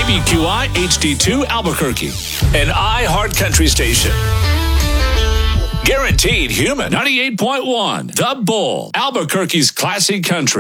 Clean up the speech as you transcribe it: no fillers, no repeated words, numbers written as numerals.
KBQI HD2 Albuquerque, an iHeart Country station. Guaranteed human. 98.1 The Bull, Albuquerque's classic country.